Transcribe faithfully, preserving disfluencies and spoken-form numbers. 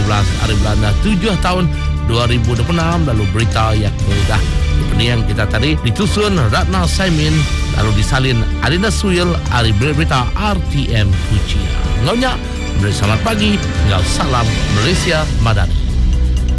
belas hari bulan tujuh tahun dua ribu dua puluh enam. Lalu berita yang mudah yang kita tadi ditusun Ratna Saimin, lalu disalin Alina Suil, hari berita R T M Kuchia. Ngaunya, beri selamat pagi, ngau salam Malaysia Madani.